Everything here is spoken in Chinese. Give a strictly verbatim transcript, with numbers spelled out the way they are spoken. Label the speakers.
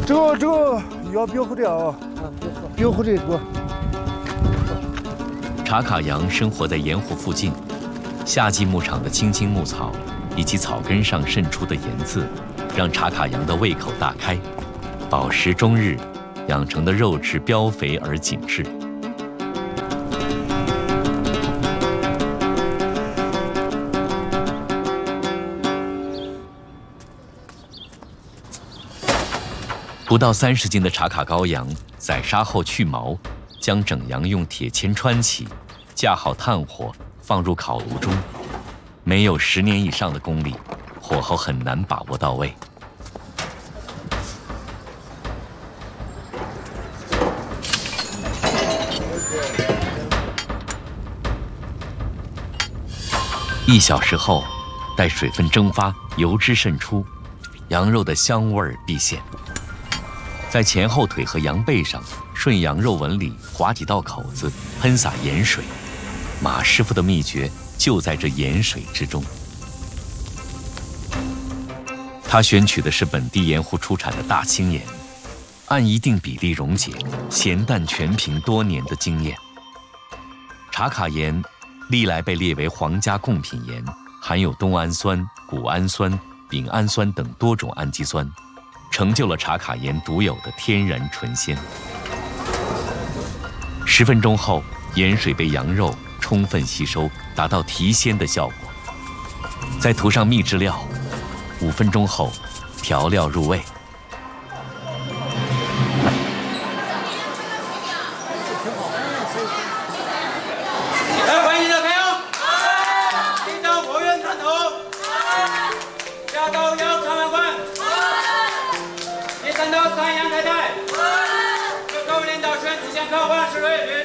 Speaker 1: 这个这个要标好点啊，标好点多。
Speaker 2: 茶卡羊生活在盐湖附近，夏季牧场的青青牧草以及草根上渗出的盐渍，让茶卡羊的胃口大开，饱食终日，养成的肉质膘肥而紧致。不到三十斤的茶卡羔羊，宰杀后去毛，将整羊用铁钎穿起，架好炭火，放入烤炉中。没有十年以上的功力，火候很难把握到位。一小时后，待水分蒸发，油脂渗出，羊肉的香味毕现。在前后腿和羊背上，顺羊肉纹里划几道口子，喷洒盐水。马师傅的秘诀就在这盐水之中。他选取的是本地盐湖出产的大青盐，按一定比例溶解，咸淡全凭多年的经验。茶卡盐历来被列为皇家贡品盐，含有冬氨酸、谷氨酸、丙氨酸等多种氨基酸，成就了茶卡盐独有的天然纯鲜。十分钟后，盐水被羊肉充分吸收，达到提鲜的效果。再涂上秘制料，五分钟后，调料入味。
Speaker 3: 来，欢迎小朋友！听到火源探头，下到腰长碗馆，第三道三阳太太，各位领导选之前客万事如意。